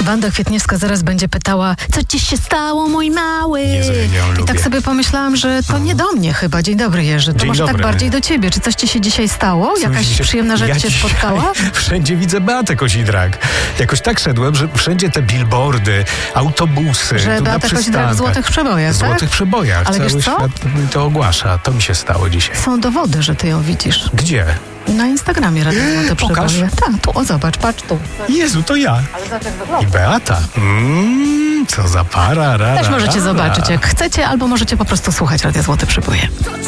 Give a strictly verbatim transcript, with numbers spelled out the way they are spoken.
Wanda Kwietniewska zaraz będzie pytała, co ci się stało, mój mały? Jezu, ja ją I lubię. tak sobie pomyślałam, że to nie do mnie chyba. Dzień dobry, Jerzy. To Dzień może dobry. tak bardziej do ciebie. Czy coś ci się dzisiaj stało? Jakaś Coś się- przyjemna rzecz ja cię dzisiaj spotkała? Wszędzie widzę Beatę Kozidrak. Jakoś tak szedłem, że wszędzie te billboardy, autobusy. Że tu na Beata Kozidrak w przystankach. złotych przebojach, W tak? złotych przebojach. Ale Cały wiesz co? świat mi to ogłasza. To mi się stało dzisiaj. Są dowody, że ty ją widzisz. Gdzie? Na Instagramie Radio Złote Pokaż. Przeboje. Tak, tu, o zobacz, patrz tu. Jezu, to ja. Ale zobacz jak I wygląda. Beata. Mm, co za para, ra, Też ra, możecie ra, zobaczyć, ra. jak chcecie, albo możecie po prostu słuchać Radio Złote Przeboje.